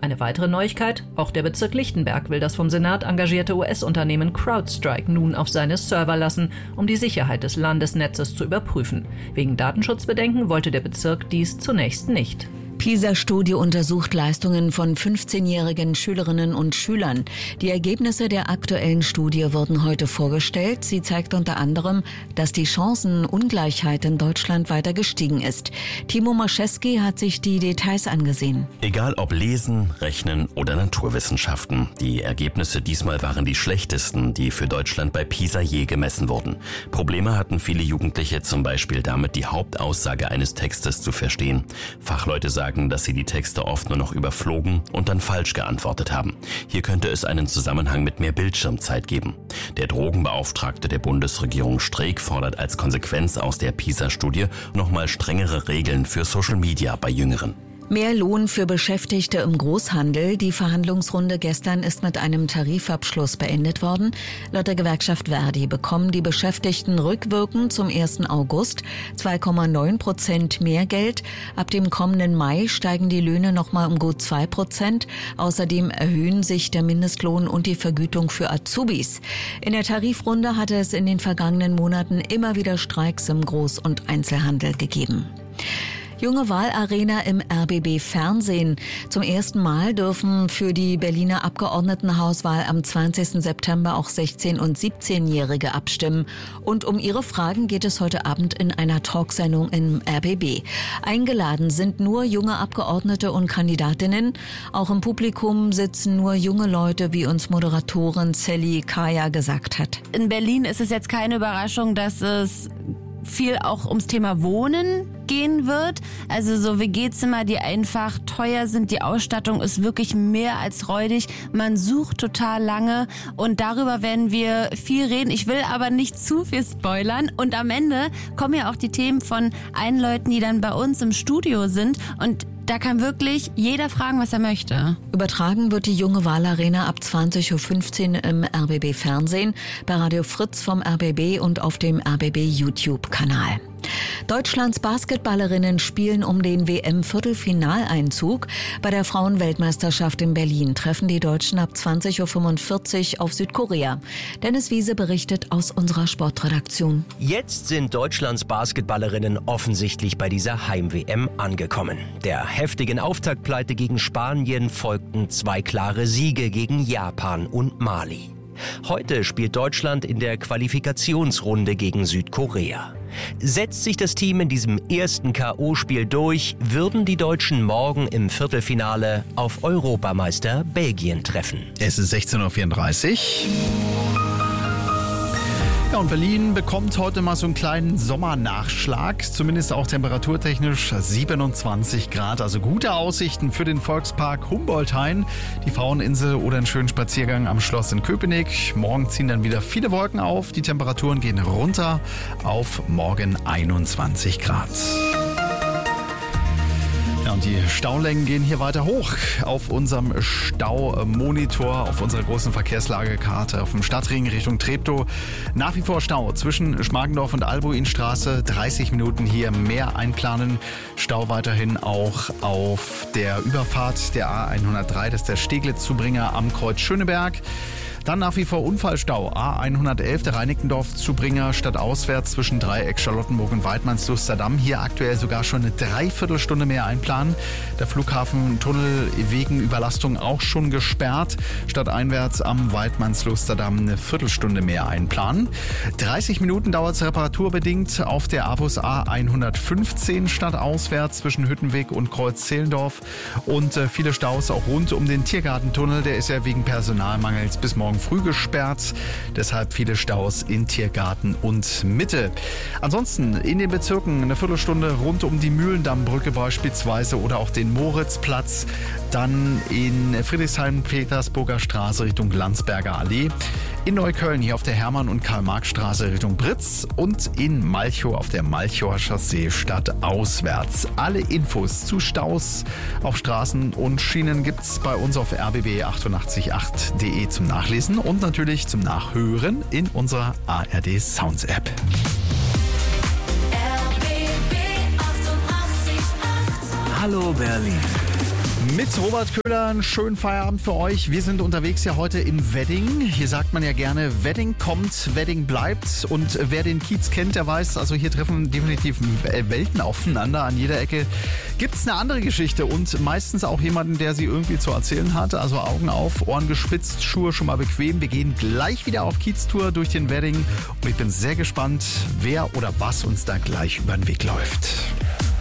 Eine weitere Neuigkeit: Auch der Bezirk Lichtenberg will das vom Senat engagierte US-Unternehmen CrowdStrike nun auf seine Server lassen, um die Sicherheit des Landesnetzes zu überprüfen. Wegen Datenschutzbedenken wollte der Bezirk dies zunächst nicht. PISA-Studie untersucht Leistungen von 15-jährigen Schülerinnen und Schülern. Die Ergebnisse der aktuellen Studie wurden heute vorgestellt. Sie zeigt unter anderem, dass die Chancenungleichheit in Deutschland weiter gestiegen ist. Timo Maschewski hat sich die Details angesehen. Egal ob Lesen, Rechnen oder Naturwissenschaften, die Ergebnisse diesmal waren die schlechtesten, die für Deutschland bei PISA je gemessen wurden. Probleme hatten viele Jugendliche zum Beispiel damit, die Hauptaussage eines Textes zu verstehen. Fachleute sagen, dass sie die Texte oft nur noch überflogen und dann falsch geantwortet haben. Hier könnte es einen Zusammenhang mit mehr Bildschirmzeit geben. Der Drogenbeauftragte der Bundesregierung Streeck fordert als Konsequenz aus der PISA-Studie nochmal strengere Regeln für Social Media bei Jüngeren. Mehr Lohn für Beschäftigte im Großhandel. Die Verhandlungsrunde gestern ist mit einem Tarifabschluss beendet worden. Laut der Gewerkschaft Verdi bekommen die Beschäftigten rückwirkend zum 1. August 2,9% mehr Geld. Ab dem kommenden Mai steigen die Löhne nochmal um gut 2%. Außerdem erhöhen sich der Mindestlohn und die Vergütung für Azubis. In der Tarifrunde hatte es in den vergangenen Monaten immer wieder Streiks im Groß- und Einzelhandel gegeben. Junge Wahlarena im RBB Fernsehen. Zum ersten Mal dürfen für die Berliner Abgeordnetenhauswahl am 20. September auch 16- und 17-Jährige abstimmen. Und um ihre Fragen geht es heute Abend in einer Talksendung im RBB. Eingeladen sind nur junge Abgeordnete und Kandidatinnen. Auch im Publikum sitzen nur junge Leute, wie uns Moderatorin Sally Kaya gesagt hat. In Berlin ist es jetzt keine Überraschung, dass es viel auch ums Thema Wohnen gehen wird. Also so WG-Zimmer, die einfach teuer sind. Die Ausstattung ist wirklich mehr als räudig. Man sucht total lange und darüber werden wir viel reden. Ich will aber nicht zu viel spoilern. Und am Ende kommen ja auch die Themen von allen Leuten, die dann bei uns im Studio sind und da kann wirklich jeder fragen, was er möchte. Übertragen wird die Junge Wahlarena ab 20.15 Uhr im RBB Fernsehen, bei Radio Fritz vom RBB und auf dem RBB YouTube-Kanal. Deutschlands Basketballerinnen spielen um den WM-Viertelfinaleinzug. Bei der Frauenweltmeisterschaft in Berlin treffen die Deutschen ab 20.45 Uhr auf Südkorea. Dennis Wiese berichtet aus unserer Sportredaktion. Jetzt sind Deutschlands Basketballerinnen offensichtlich bei dieser Heim-WM angekommen. Der heftigen Auftaktpleite gegen Spanien folgten 2 klare Siege gegen Japan und Mali. Heute spielt Deutschland in der Qualifikationsrunde gegen Südkorea. Setzt sich das Team in diesem ersten K.O.-Spiel durch, würden die Deutschen morgen im Viertelfinale auf Europameister Belgien treffen. Es ist 16.34 Uhr. Ja, und Berlin bekommt heute mal so einen kleinen Sommernachschlag, zumindest auch temperaturtechnisch 27 Grad. Also gute Aussichten für den Volkspark Humboldt-Hain, die Fraueninsel oder einen schönen Spaziergang am Schloss in Köpenick. Morgen ziehen dann wieder viele Wolken auf, die Temperaturen gehen runter auf morgen 21 Grad. Ja, und die Staulängen gehen hier weiter hoch auf unserem Staumonitor, auf unserer großen Verkehrslagekarte, auf dem Stadtring Richtung Treptow. Nach wie vor Stau zwischen Schmargendorf und Albuinstraße, 30 Minuten hier mehr einplanen. Stau weiterhin auch auf der Überfahrt der A103, das ist der Steglitz-Zubringer am Kreuz Schöneberg. Dann nach wie vor Unfallstau. A111, der Reinickendorf-Zubringer stadtauswärts zwischen Dreieck, Charlottenburg und Weidmannslusterdamm. Hier aktuell sogar schon eine Dreiviertelstunde mehr einplanen. Der Flughafentunnel wegen Überlastung auch schon gesperrt. Stadteinwärts am Weidmannslusterdamm eine Viertelstunde mehr einplanen. 30 Minuten dauert es reparaturbedingt auf der Avus A115 stadtauswärts zwischen Hüttenweg und Kreuz Zehlendorf. Und viele Staus auch rund um den Tiergartentunnel. Der ist ja wegen Personalmangels bis morgen früh gesperrt. Deshalb viele Staus in Tiergarten und Mitte. Ansonsten in den Bezirken eine Viertelstunde rund um die Mühlendammbrücke beispielsweise oder auch den Moritzplatz. Dann in Friedrichshain-Petersburger Straße Richtung Landsberger Allee. In Neukölln hier auf der Hermann- und Karl-Marx-Straße Richtung Britz und in Malchow auf der Malchower Chaussee stadtauswärts. Alle Infos zu Staus auf Straßen und Schienen gibt's bei uns auf rbb888.de zum Nachlesen und natürlich zum Nachhören in unserer ARD Sounds App. Hallo Berlin. Mit Robert Köhler einen schönen Feierabend für euch. Wir sind unterwegs ja heute in Wedding. Hier sagt man ja gerne, Wedding kommt, Wedding bleibt. Und wer den Kiez kennt, der weiß, also hier treffen definitiv Welten aufeinander. An jeder Ecke gibt es eine andere Geschichte und meistens auch jemanden, der sie irgendwie zu erzählen hat. Also Augen auf, Ohren gespitzt, Schuhe schon mal bequem. Wir gehen gleich wieder auf Kiez-Tour durch den Wedding. Und ich bin sehr gespannt, wer oder was uns da gleich über den Weg läuft.